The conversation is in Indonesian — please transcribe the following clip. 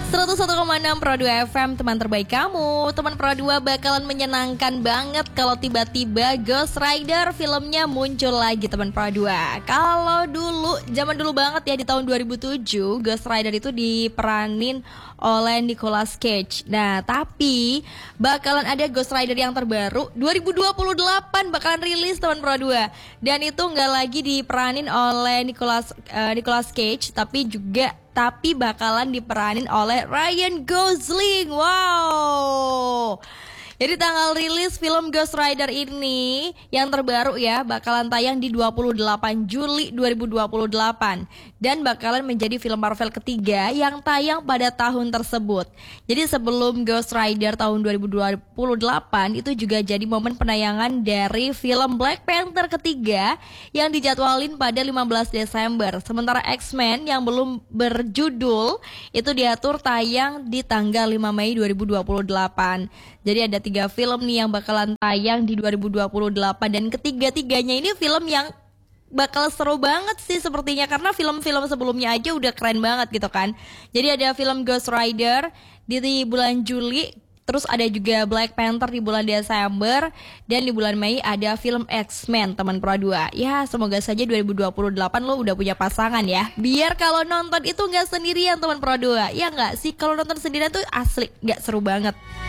101,6 Pro 2 FM, teman terbaik kamu. Teman Pro 2 bakalan menyenangkan banget kalau tiba-tiba Ghost Rider filmnya muncul lagi, teman Pro 2. Kalau dulu, zaman dulu banget ya, di tahun 2007 Ghost Rider itu diperanin oleh Nicolas Cage. Nah, tapi bakalan ada Ghost Rider yang terbaru 2028 bakalan rilis, teman Pro 2. Dan itu nggak lagi diperanin oleh Nicolas Cage, tapi bakalan diperanin oleh Ryan Gosling. Wow. Jadi tanggal rilis film Ghost Rider ini yang terbaru ya bakalan tayang di 28 Juli 2028 dan bakalan menjadi film Marvel ketiga yang tayang pada tahun tersebut. Jadi sebelum Ghost Rider tahun 2028 itu juga jadi momen penayangan dari film Black Panther ketiga yang dijadwalin pada 15 Desember. Sementara X-Men yang belum berjudul itu diatur tayang di tanggal 5 Mei 2028. Jadi ada 3 film nih yang bakalan tayang di 2028 dan ketiga-tiganya ini film yang bakal seru banget sih sepertinya karena film-film sebelumnya aja udah keren banget gitu kan. Jadi ada film Ghost Rider di bulan Juli, terus ada juga Black Panther di bulan Desember, dan di bulan Mei ada film X-Men, teman Pro 2. Ya semoga saja 2028 lo udah punya pasangan ya, biar kalau nonton itu gak sendirian, teman Pro 2. Ya gak sih, kalau nonton sendirian tuh asli gak seru banget.